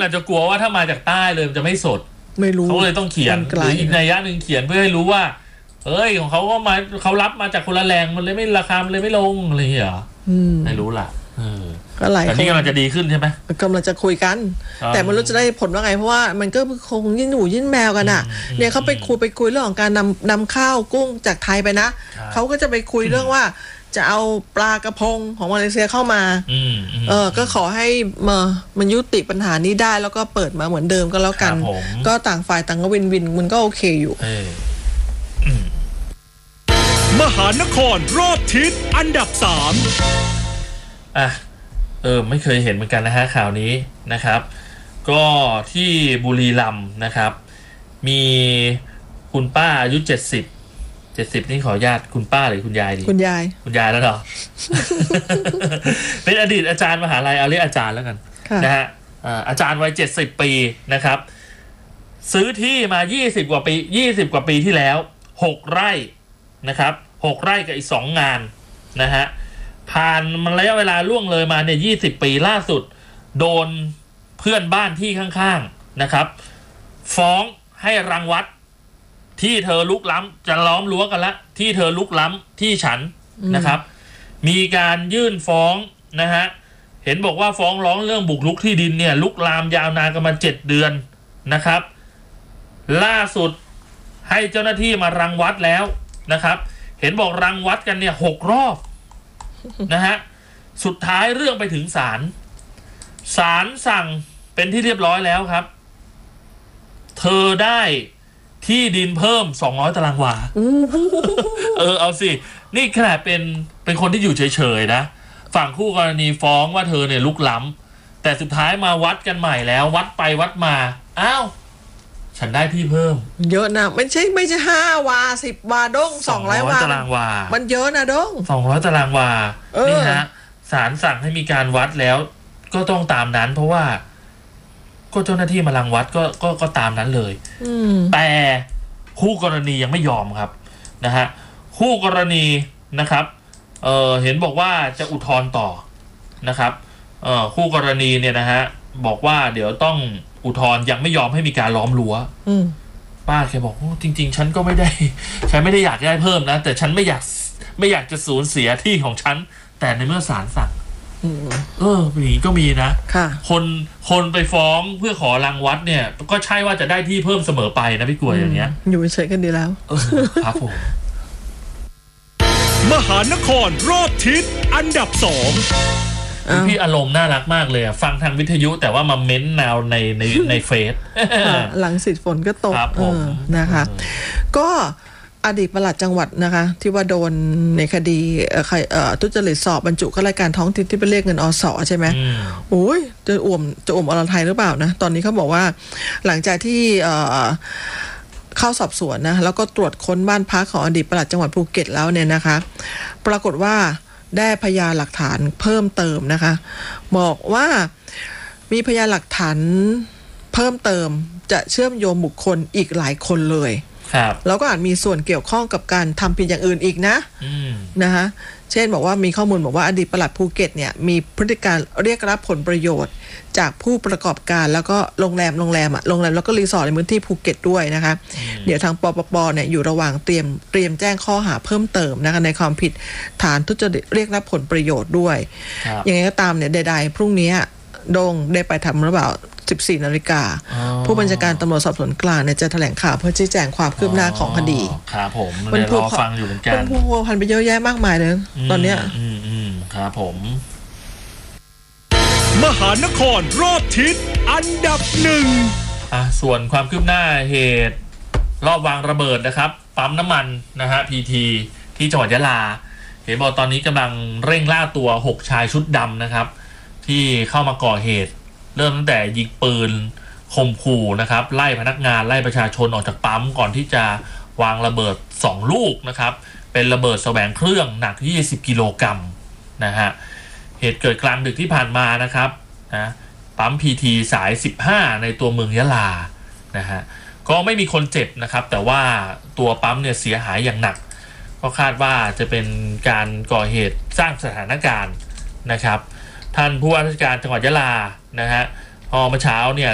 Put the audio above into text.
อาจจะกลัวว่าถ้ามาจากใต้เลยมันจะไม่สดไม่รู้เขาเลยต้องเขียนหรืออีกนัยยะนึงเขียนเพื่อให้รู้ว่าเอ้ยของเขาก็มาเขารับมาจากคนละแหล่งมันเลยไม่ราคามันเลยไม่ลงอะไรอย่างเงี้ยไม่รู้ล่ะก็หลายคนแต่นี่กำลังจะดีขึ้นใช่ไหมกำลังจะคุยกันแต่ไม่รู้จะได้ผลว่าไงเพราะว่ามันก็คงยิ่งหนูยิ่งแมวกันอ่ะเนี่ยเขาไปคุยเรื่องของการนำข้าวกุ้งจากไทยไปนะเขาก็จะไปคุยเรื่องว่าจะเอาปลากระพงของมาเลเซียเข้ามาก็ขอให้มันยุติปัญหานี้ได้แล้วก็เปิดมาเหมือนเดิมก็แล้วกันก็ต่างฝ่ายต่างก็วินมันก็โอเคอยู่มหานครรอบทิศอันดับ3 ไม่เคยเห็นเหมือนกันนะฮะข่าวนี้นะครับก็ที่บุรีรัมย์นะครับมีคุณป้าอายุ70นี่ขออนุญาตคุณป้าหรือคุณยายดีคุณยายแล้วเหรอ เป็นอดีตอาจารย์มหาลัยเอาเรียกอาจารย์แล้วกันนะฮะอาจารย์วัย70ปีนะครับซื้อที่มา20กว่าปีที่แล้ว6ไร่นะครับ6ไร่กับอีก2งานนะฮะผ่านมันระยะเวลาล่วงเลยมาเนี่ย20ปีล่าสุดโดนเพื่อนบ้านที่ข้างๆนะครับฟ้องให้รังวัดที่เธอลุกล้ำจะล้อมรั้วกันละที่เธอลุกล้ำที่ฉันนะครับมีการยื่นฟ้องนะฮะเห็นบอกว่าฟ้องร้องเรื่องบุกรุกที่ดินเนี่ยลุกลามยาวนานกันมา7 เดือนนะครับล่าสุดให้เจ้าหน้าที่มารังวัดแล้วนะครับเห็นบอกรังวัดกันเนี่ย6 รอบนะฮะสุดท้ายเรื่องไปถึงศาลสั่งเป็นที่เรียบร้อยแล้วครับเธอได้ที่ดินเพิ่ม200 ตารางวาเอาสินี่ขนาดเป็นคนที่อยู่เฉยๆนะฝั่งคู่กรณีฟ้องว่าเธอเนี่ยลุกล้ำแต่สุดท้ายมาวัดกันใหม่แล้ววัดไปวัดมาอ้าวฉันได้ที่เพิ่มเยอะนะไม่ใช่5 วา10 วาด้ง200 วาตารางวามันเยอะนะด้ง 200 ตารางวานี่ฮะศาลสั่งให้มีการวัดแล้วก็ต้องตามนั้นเพราะว่าก็เจ้าหน้าที่มารังวัดก็ตามนั้นเลยแต่คู่กรณียังไม่ยอมครับนะฮะคู่กรณีนะครับเห็นบอกว่าจะอุทธรณ์ต่อนะครับคู่กรณีเนี่ยนะฮะบอกว่าเดี๋ยวต้องอุทธรณ์ยังไม่ยอมให้มีการล้อมรั้วป้าแกบอกจริงๆฉันก็ไม่ได้ฉันไม่ได้อยากได้เพิ่มนะแต่ฉันไม่อยากจะสูญเสียที่ของฉันแต่ในเมื่อศาลสั่งอย่างนี้ก็มีนะคนไปฟ้องเพื่อขอรังวัดเนี่ยก็ใช่ว่าจะได้ที่เพิ่มเสมอไปนะพี่กล้วยอย่างเงี้ยอยู่เฉยกันดีแล้วครับผมมหานครรอบทิศอันดับ2 พี่อารมณ์น่ารักมากเลยฟังทางวิทยุแต่ว่ามาเม้นแนวในเฟซหลังสิทธิ์ฝนก็ตกนะคะก็อดีตปลัดจังหวัดนะคะที่ว่าโดนในคดีทุจริตสอบบรรจุข้าราชการท้องถิ่นที่ไปเรียกเงินอส.ใช่ไหมโอ้ยจะอ่วมอรไทยหรือเปล่านะตอนนี้เขาบอกว่าหลังจากที่เข้าสอบสวนนะแล้วก็ตรวจค้นบ้านพักของอดีตปลัดจังหวัดภูเก็ตแล้วเนี่ยนะคะปรากฏว่าได้พยานหลักฐานเพิ่มเติมนะคะบอกว่ามีพยานหลักฐานเพิ่มเติมจะเชื่อมโยงบุคคลอีกหลายคนเลยแล้วก็อาจมีส่วนเกี่ยวข้องกับการทำผิดอย่างอื่นอีกนะนะคะเช่นบอกว่ามีข้อมูลบอกว่าอดีตปลัดภูเก็ตเนี่ยมีพฤติการเรียกรับผลประโยชน์จากผู้ประกอบการแล้วก็โรงแรมแล้วก็รีสอร์ทในพื้นที่ภูเก็ตด้วยนะคะเดี๋ยวทางปปปเนี่ยอยู่ระหว่างเตรียมแจ้งข้อหาเพิ่มเติมนะคะในความผิดฐานทุจริตเรียกรับผลประโยชน์ด้วยยังไงก็ตามเนี่ยใดๆพรุ่งนี้โด่งได้ไปทำหรือเปล่า14 นาฬิกาผู้บัญชาการตำรวจสอบสวนกลางเนี่ยจะแถลงข่าวเพื่อชี้แจงความคืบหน้าของคดีครับผมมันรอฟังอยู่เหมือนกันมันพัวพันไปเยอะแยะมากมายเลยตอนเนี้ยครับผมมหานครรอบทิศอันดับ1 ส่วนความคืบหน้าเหตุรอบวางระเบิดนะครับปั๊มน้ำมันนะฮะ PT ที่จังหวัดยะลาเห็นบอกตอนนี้กำลังเร่งล่าตัว6 ชายชุดดำนะครับที่เข้ามาก่อเหตุเริ่มตั้งแต่ยิงปืนข่มขู่นะครับไล่พนักงานไล่ประชาชนออกจากปั๊มก่อนที่จะวางระเบิด2 ลูกนะครับเป็นระเบิดแสวงเครื่องหนัก20 กิโลกรัมนะฮะเหตุเกิดกลางดึกที่ผ่านมานะครับนะปั๊ม PT สาย15ในตัวเมืองยะลานะฮะก็ไม่มีคนเจ็บนะครับแต่ว่าตัวปั๊มเนี่ยเสียหายอย่างหนักก็คาดว่าจะเป็นการก่อเหตุสร้างสถานการณ์นะครับท่านผู้ว่าราชการจังหวัดยะลานะฮะพอเมื่อเช้าเนี่ย